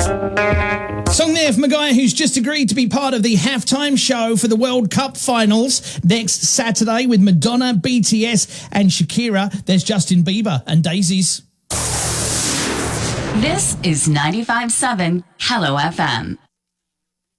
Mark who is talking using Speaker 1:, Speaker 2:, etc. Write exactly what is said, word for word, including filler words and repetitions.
Speaker 1: Song there from a guy who's just agreed to be part of the halftime show for the World Cup finals next Saturday with Madonna, B T S and Shakira. There's Justin Bieber and Daisies.
Speaker 2: This is ninety-five point seven Hello F M.